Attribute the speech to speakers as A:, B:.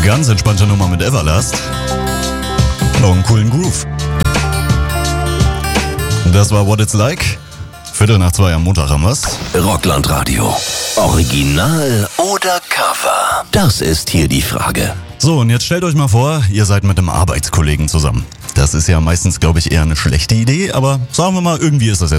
A: Ganz entspannte Nummer mit Everlast. Noch einen coolen Groove. Das war What It's Like. 1:45 am Montag haben wir's.
B: Rockland-Radio. Original oder Cover? Das ist hier die Frage.
A: So, und jetzt stellt euch mal vor, ihr seid mit einem Arbeitskollegen zusammen. Das ist ja meistens, glaube ich, eher eine schlechte Idee, aber sagen wir mal, irgendwie ist das jetzt